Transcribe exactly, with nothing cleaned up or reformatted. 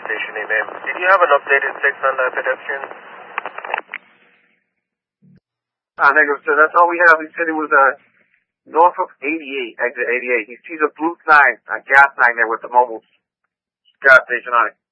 station, amen. Did you have an updated text on the pedestrians? Ah, negative, sir. That's all we have. He said it was, uh, north of eighty-eight, exit eighty-eight. He sees a blue sign, a gas sign there with the mobile gas station on it.